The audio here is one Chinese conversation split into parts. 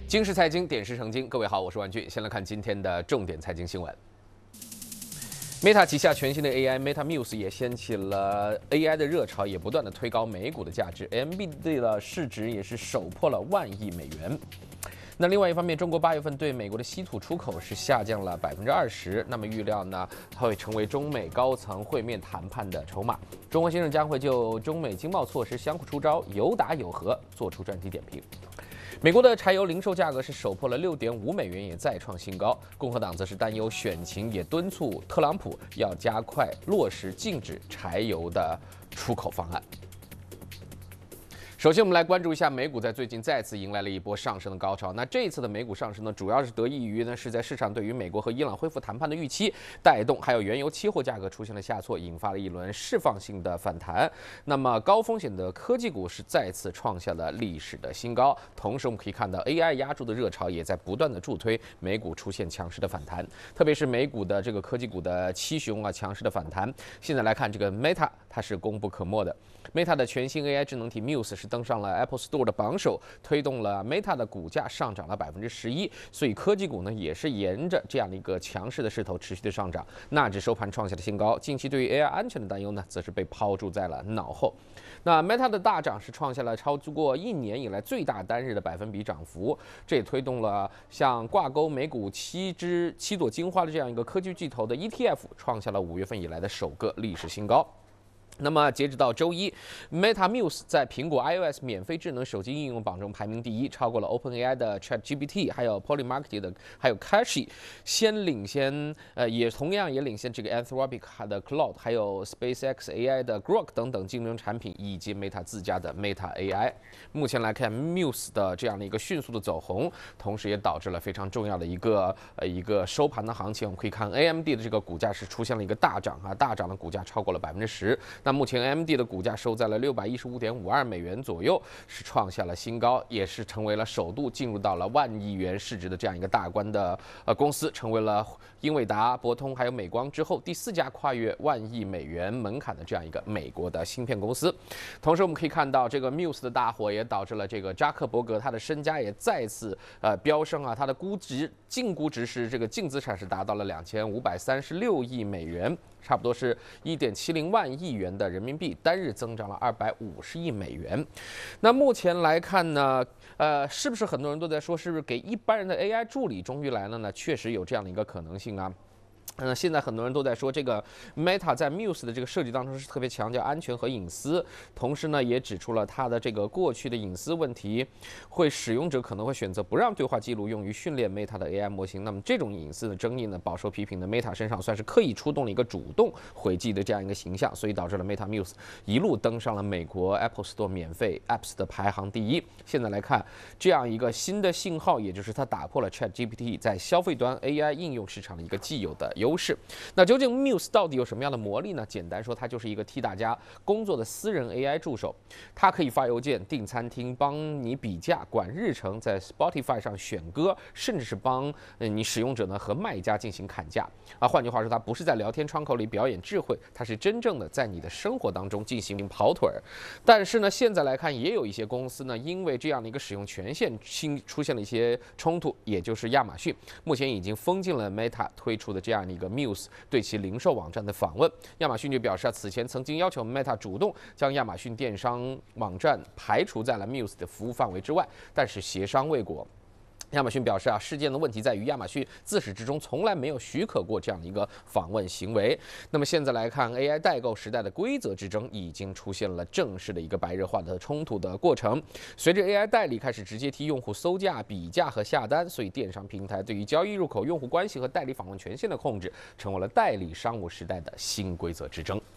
今时财经，点石成金。各位好，我是万俊。先来看今天的重点财经新闻。Meta 旗下全新的 AI Meta Muse 也掀起了 AI 的热潮，也不断的推高美股的价值。AMD 的市值也是首破了1万亿美元。那另外一方面，中国8月份对美国的稀土出口是下降了20%，那么预料呢，它会成为中美高层会面谈判的筹码。中国先生将会就中美经贸措施相互出招，有打有和，做出专题点评。美国的柴油零售价格是首破了6.5美元，也再创新高。共和党则是担忧选情，也敦促特朗普要加快落实禁止柴油的出口方案。首先，我们来关注一下美股在最近再次迎来了一波上升的高潮。那这一次的美股上升呢，主要是得益于是在市场对于美国和伊朗恢复谈判的预期带动，还有原油期货价格出现了下挫，引发了一轮释放性的反弹。那么高风险的科技股是再次创下了历史的新高。同时，我们可以看到 AI 压住的热潮也在不断的助推美股出现强势的反弹，特别是美股的这个科技股的七雄啊，强势的反弹。现在来看这个 Meta， 它是功不可没的。Meta 的全新 AI 智能体 Muse 是登上了 Apple Store 的榜首，推动了 Meta 的股价上涨了11%。所以科技股呢也是沿着这样的一个强势的势头持续的上涨。纳指收盘创下了新高。近期对于 AI 安全的担忧呢，则是被抛诸在了脑后。那 Meta 的大涨是创下了超过1年以来最大单日的百分比涨幅，这也推动了像挂钩美股七朵金花的这样一个科技巨头的 ETF 创下了5月份以来的首个历史新高。那么，截止到周一 ，Meta Muse 在苹果 iOS 免费智能手机应用榜中排名第1，超过了 OpenAI 的 ChatGPT， 还有 Polymarket 的，还有 Cache， 也同样领先这个 Anthropic 的 Claude， 还有 SpaceX AI 的 Grok 等等竞争产品，以及 Meta 自家的 Meta AI。目前来看 ，Muse 的这样的一个迅速的走红，同时也导致了非常重要的一个收盘的行情。我们可以看 AMD 的这个股价是出现了一个大涨啊，大涨的股价超过了10%。那目前 AMD 的股价收在了615.52美元左右，是创下了新高，也是成为了首度进入到了1万亿元市值的这样一个大关的公司，成为了英伟达、博通还有美光之后第4家跨越1万亿美元门槛的这样一个美国的芯片公司。同时，我们可以看到这个 Muse 的大火也导致了这个扎克伯格他的身家也再次飙升啊，他的净估值是这个净资产是达到了2536亿美元。差不多是1.70万亿元的人民币，单日增长了250亿美元。那目前来看呢，是不是很多人都在说，是不是给一般人的 AI 助理终于来了呢？确实有这样的一个可能性啊。现在很多人都在说，这个 Meta 在 Muse 的这个设计当中是特别强调安全和隐私，同时呢，也指出了它的这个过去的隐私问题，使用者可能会选择不让对话记录用于训练 Meta 的 AI 模型。那么这种隐私的争议呢，饱受批评的 Meta 身上算是刻意出动了一个主动回击的这样一个形象，所以导致了 Meta Muse 一路登上了美国 Apple Store 免费 Apps 的排行第1。现在来看，这样一个新的信号，也就是它打破了 ChatGPT 在消费端 AI 应用市场的一个既有的优势。那究竟 Muse 到底有什么样的魔力呢？简单说，它就是一个替大家工作的私人 AI 助手。它可以发邮件、订餐厅、帮你比价、管日程，在 Spotify 上选歌，甚至是帮你使用者呢和卖家进行砍价啊。换句话说，它不是在聊天窗口里表演智慧，它是真正的在你的生活当中进行跑腿儿。但是呢，现在来看，也有一些公司呢，因为这样的一个使用权限出现了一些冲突，也就是亚马逊目前已经封禁了 Meta 推出的这样的一个 Muse 对其零售网站的访问。亚马逊就表示，此前曾经要求 Meta 主动将亚马逊电商网站排除在了 Muse 的服务范围之外，但是协商未果。亚马逊表示事件的问题在于亚马逊自始至终从来没有许可过这样的一个访问行为。那么现在来看 ，AI 代购时代的规则之争已经出现了正式的一个白热化的冲突的过程。随着 AI 代理开始直接替用户搜价、比价和下单，所以电商平台对于交易入口、用户关系和代理访问权限的控制，成为了代理商务时代的新规则之争。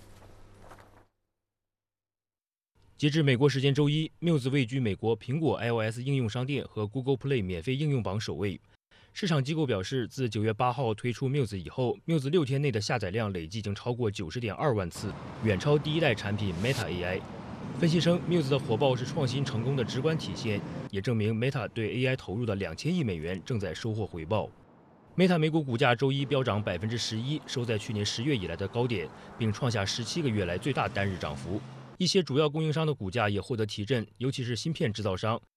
截至美国时间周一 ，Muse 位居美国苹果 iOS 应用商店和 Google Play 免费应用榜首位。市场机构表示，自9月8号推出 Muse 以后 ，Muse 6天内的下载量累计已经超过90.2万次，远超第一代产品 Meta AI。分析称 ，Muse 的火爆是创新成功的直观体现，也证明 Meta 对 AI 投入的2000亿美元正在收获回报。Meta 美股股价周一飙涨11%，收在去年10月以来的高点，并创下17个月来最大单日涨幅。一些主要供应商的股价也获得提振，尤其是芯片制造商，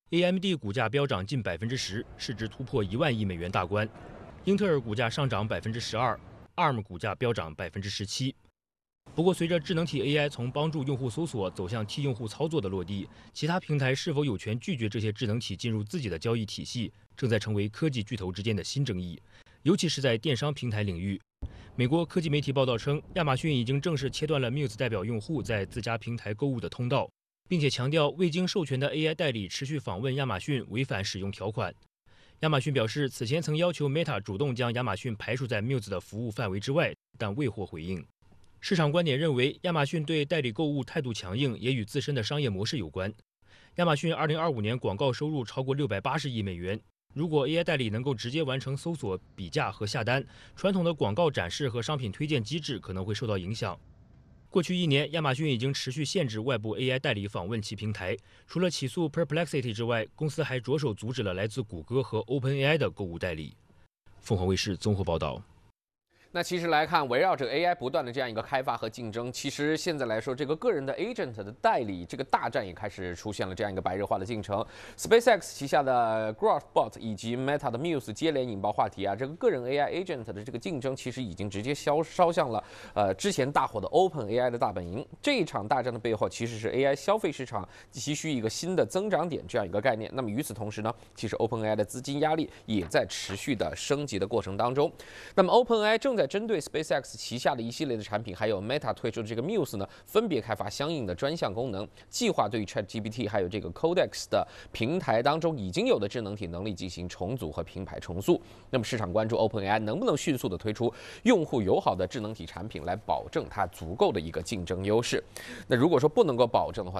AMD 股价飙涨近10%，市值突破1万亿美元大关。英特尔股价上涨12%，ARM 股价飙涨17%。不过，随着智能体 AI 从帮助用户搜索走向替用户操作的落地，其他平台是否有权拒绝这些智能体进入自己的交易体系，正在成为科技巨头之间的新争议，尤其是在电商平台领域。美国科技媒体报道称，亚马逊已经正式切断了 Muse 代表用户在自家平台购物的通道，并且强调未经授权的 AI 代理持续访问亚马逊违反使用条款。亚马逊表示，此前曾要求 Meta 主动将亚马逊排除在 Muse 的服务范围之外，但未获回应。市场观点认为，亚马逊对代理购物态度强硬，也与自身的商业模式有关。亚马逊2025年广告收入超过680亿美元。如果 AI 代理能够直接完成搜索、比价和下单，传统的广告展示和商品推荐机制可能会受到影响。过去1年，亚马逊已经持续限制外部 AI 代理访问其平台。除了起诉 Perplexity 之外，公司还着手阻止了来自谷歌和 OpenAI 的购物代理。凤凰卫视综合报道。 那其实来看，围绕着 AI 不断的这样一个开发和竞争，其实现在来说，这个个人的 agent 的代理这个大战也开始出现了这样一个白热化的进程。SpaceX 旗下的 Growthbot 以及 Meta 的 Muse 接连引爆话题啊，这个个人 AI agent 的这个竞争其实已经直接烧向了之前大火的 OpenAI 的大本营。这一场大战的背后，其实是 AI 消费市场急需一个新的增长点这样一个概念。那么与此同时呢，其实 OpenAI 的资金压力也在持续的升级的过程当中。那么 OpenAI 正在针对 SpaceX 旗下的一系列的产品，还有 Meta 推出的这个 Muse 呢，分别开发相应的专项功能，计划对于 ChatGPT 还有这个 Codex 的平台当中已经有的智能体能力进行重组和品牌重塑。那么市场关注 OpenAI 能不能迅速的推出用户友好的智能体产品，来保证它足够的一个竞争优势。那如果说不能够保证的话，